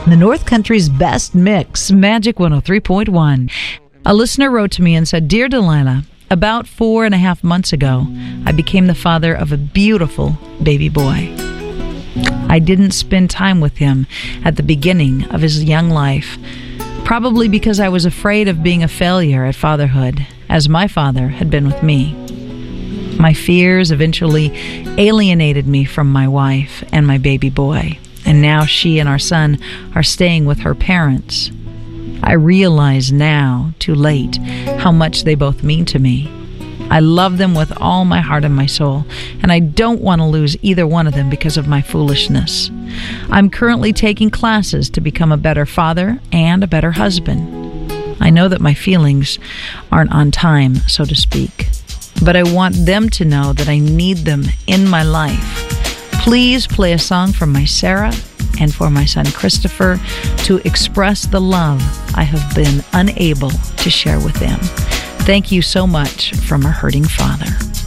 the North Country's best mix, Magic 103.1. A listener wrote to me and said, "Dear Delilah, about 4.5 months ago, I became the father of a beautiful baby boy. I didn't spend time with him at the beginning of his young life, probably because I was afraid of being a failure at fatherhood, as my father had been with me. My fears eventually alienated me from my wife and my baby boy, and now she and our son are staying with her parents. I realize now, too late, how much they both mean to me. I love them with all my heart and my soul, and I don't want to lose either one of them because of my foolishness. I'm currently taking classes to become a better father and a better husband. I know that my feelings aren't on time, so to speak, but I want them to know that I need them in my life. Please play a song for my Sarah and for my son Christopher to express the love I have been unable to share with them. Thank you so much from a hurting father."